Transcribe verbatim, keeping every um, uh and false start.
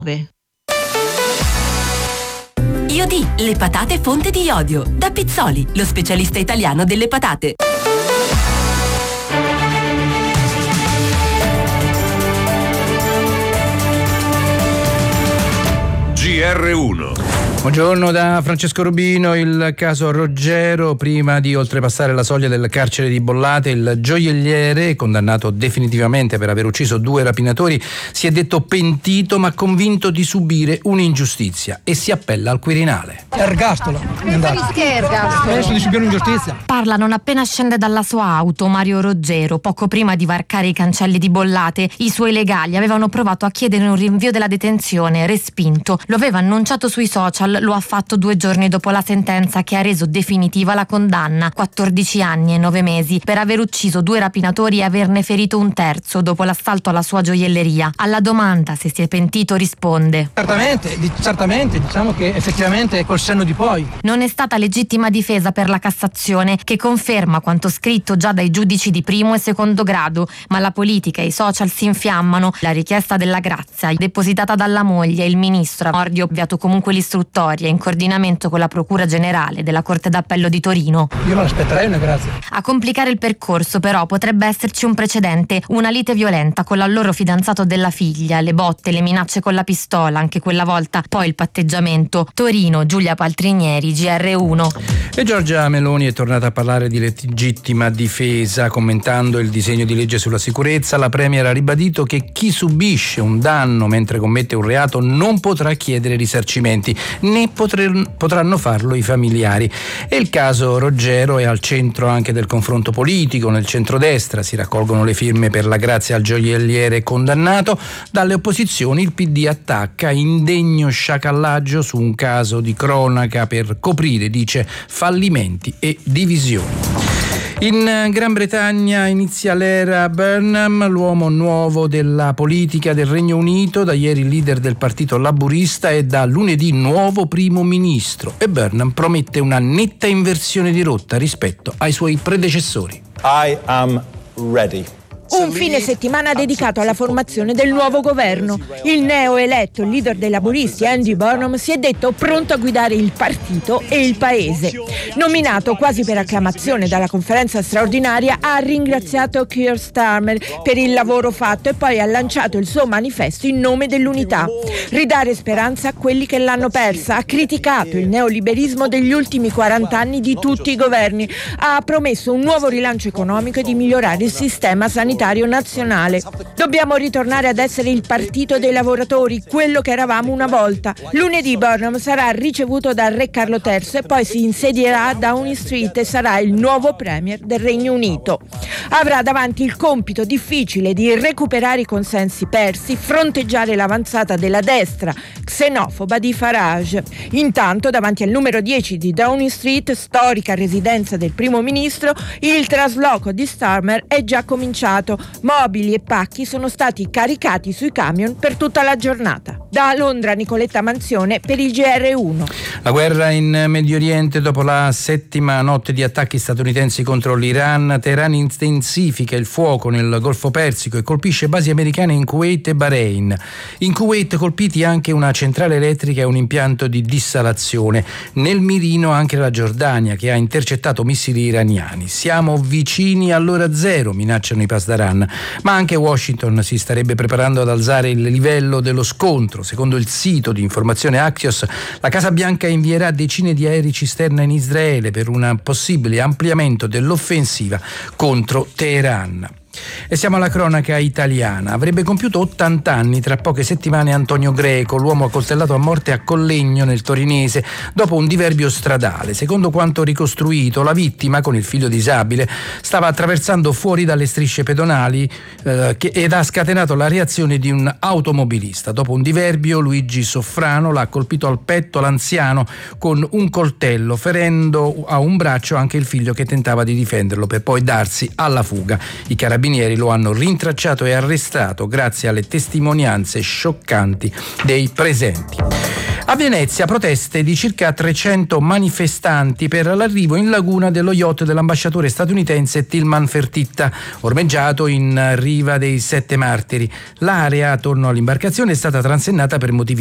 Iodi, le patate fonte di iodio. Da Pizzoli, lo specialista italiano delle patate. G R uno. Buongiorno da Francesco Rubino. Il caso Roggero: prima di oltrepassare la soglia del carcere di Bollate, il gioielliere, condannato definitivamente per aver ucciso due rapinatori, si è detto pentito ma convinto di subire un'ingiustizia e si appella al Quirinale. Ergastolo. Che ergastolo? Adesso di subire un'ingiustizia. Parla non appena scende dalla sua auto Mario Roggero, poco prima di varcare i cancelli di Bollate. I suoi legali avevano provato a chiedere un rinvio della detenzione, respinto. Lo aveva annunciato sui social, lo ha fatto due giorni dopo la sentenza che ha reso definitiva la condanna, quattordici anni e nove mesi, per aver ucciso due rapinatori e averne ferito un terzo dopo l'assalto alla sua gioielleria. Alla domanda se si è pentito risponde: Certamente, di- certamente, diciamo che effettivamente col senno di poi. Non è stata legittima difesa per la Cassazione, che conferma quanto scritto già dai giudici di primo e secondo grado, ma la politica e i social si infiammano. La richiesta della grazia, depositata dalla moglie e il ministro, ha ovviato comunque l'istruttoria in coordinamento con la Procura Generale della Corte d'Appello di Torino. Io me l'aspetterei una grazia. A complicare il percorso però potrebbe esserci un precedente, una lite violenta con l'allora fidanzato della figlia, le botte, le minacce con la pistola, anche quella volta, poi il patteggiamento. Torino, Giulia Paltrinieri, G R uno. E Giorgia Meloni è tornata a parlare di legittima difesa. Commentando il disegno di legge sulla sicurezza, la Premier ha ribadito che chi subisce un danno mentre commette un reato non potrà chiedere risarcimenti, né potre, potranno farlo i familiari. E il caso Roggero è al centro anche del confronto politico. Nel centrodestra si raccolgono le firme per la grazia al gioielliere condannato. Dalle opposizioni il P D attacca indegno sciacallaggio su un caso di cronaca per coprire, dice, fallimenti e divisioni. In Gran Bretagna inizia l'era Burnham, l'uomo nuovo della politica del Regno Unito, da ieri leader del partito laburista e da lunedì nuovo primo ministro. E Burnham promette una netta inversione di rotta rispetto ai suoi predecessori. I am ready. Un fine settimana dedicato alla formazione del nuovo governo. Il neoeletto leader dei laburisti Andy Burnham si è detto pronto a guidare il partito e il paese. Nominato quasi per acclamazione dalla conferenza straordinaria, ha ringraziato Keir Starmer per il lavoro fatto e poi ha lanciato il suo manifesto in nome dell'unità. Ridare speranza a quelli che l'hanno persa. Ha criticato il neoliberismo degli ultimi quaranta anni di tutti i governi. Ha promesso un nuovo rilancio economico e di migliorare il sistema sanitario nazionale. Dobbiamo ritornare ad essere il partito dei lavoratori, quello che eravamo una volta. Lunedì Burnham sarà ricevuto dal re Carlo terzo e poi si insedierà a Downing Street e sarà il nuovo premier del Regno Unito. Avrà davanti il compito difficile di recuperare i consensi persi, fronteggiare l'avanzata della destra xenofoba di Farage. Intanto, davanti al numero dieci di Downing Street, storica residenza del primo ministro, il trasloco di Starmer è già cominciato. Mobili e pacchi sono stati caricati sui camion per tutta la giornata. Da Londra, Nicoletta Manzione per il G R uno. La guerra in Medio Oriente: dopo la settima notte di attacchi statunitensi contro l'Iran, Teheran intensifica il fuoco nel Golfo Persico e colpisce basi americane in Kuwait e Bahrain. In Kuwait colpiti anche una centrale elettrica e un impianto di dissalazione. Nel mirino anche la Giordania, che ha intercettato missili iraniani. Siamo vicini all'ora zero, minacciano i Pasdaran. Ma anche Washington si starebbe preparando ad alzare il livello dello scontro. Secondo il sito di informazione Axios, la Casa Bianca invierà decine di aerei cisterna in Israele per un possibile ampliamento dell'offensiva contro Teheran. E siamo alla cronaca italiana. Avrebbe compiuto ottanta anni tra poche settimane Antonio Greco, l'uomo accoltellato a morte a Collegno nel Torinese dopo un diverbio stradale. Secondo quanto ricostruito, la vittima, con il figlio disabile, stava attraversando fuori dalle strisce pedonali eh, che, ed ha scatenato la reazione di un automobilista. Dopo un diverbio, Luigi Soffrano l'ha colpito al petto l'anziano con un coltello, ferendo a un braccio anche il figlio che tentava di difenderlo, per poi darsi alla fuga. I carabinieri lo hanno rintracciato e arrestato grazie alle testimonianze scioccanti dei presenti. A Venezia proteste di circa trecento manifestanti per l'arrivo in laguna dello yacht dell'ambasciatore statunitense Tilman Fertitta, ormeggiato in riva dei Sette Martiri. L'area attorno all'imbarcazione è stata transennata per motivi